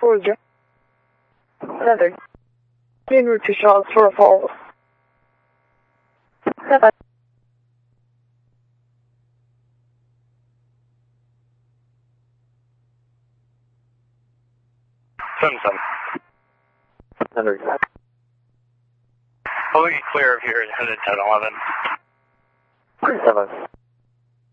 4-0. 7. En route to Charlottesville Falls. 7. Henry. Fully clear of here, headed 1011. 7.